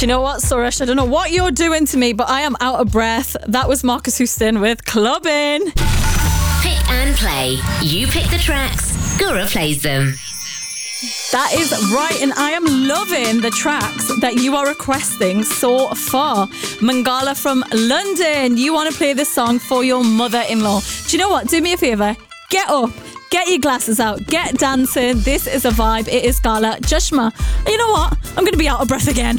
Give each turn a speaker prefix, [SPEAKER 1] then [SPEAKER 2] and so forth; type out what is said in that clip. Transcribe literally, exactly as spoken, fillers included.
[SPEAKER 1] Do you know what, Suresh? I don't know what you're doing to me, but I am out of breath. That was Marcus Houston with Clubbing.
[SPEAKER 2] Pick and play. You pick the tracks, Gura plays them.
[SPEAKER 1] That is right, and I am loving the tracks that you are requesting so far. Mangala from London, you want to play this song for your mother-in-law. Do you know what? Do me a favour. Get up. Get your glasses out. Get dancing. This is a vibe. It is Gala. Jushma. You know what? I'm going to be out of breath again.